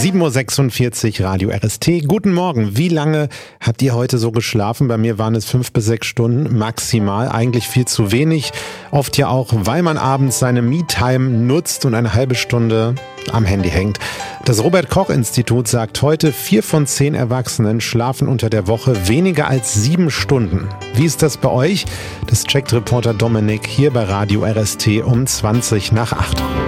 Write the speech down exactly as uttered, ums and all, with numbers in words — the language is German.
sieben Uhr sechsundvierzig, Radio R S T. Guten Morgen. Wie lange habt ihr heute so geschlafen? Bei mir waren es fünf bis sechs Stunden maximal. Eigentlich viel zu wenig. Oft ja auch, weil man abends seine Me-Time nutzt und eine halbe Stunde am Handy hängt. Das Robert-Koch-Institut sagt heute, vier von zehn Erwachsenen schlafen unter der Woche weniger als sieben Stunden. Wie ist das bei euch? Das checkt Reporter Dominik hier bei Radio R S T um zwanzig nach acht.